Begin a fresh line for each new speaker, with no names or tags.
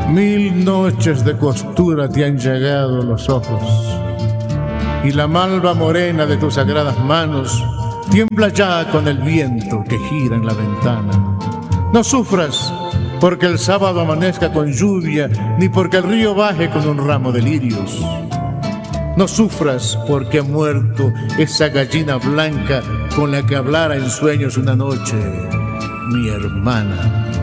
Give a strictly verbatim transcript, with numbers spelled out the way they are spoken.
Mil noches de costura te han llegado los ojos, y la malva morena de tus sagradas manos tiembla ya con el viento que gira en la ventana. No sufras porque el sábado amanezca con lluvia, ni porque el río baje con un ramo de lirios. No sufras porque ha muerto esa gallina blanca con la que hablara en sueños una noche mi hermana.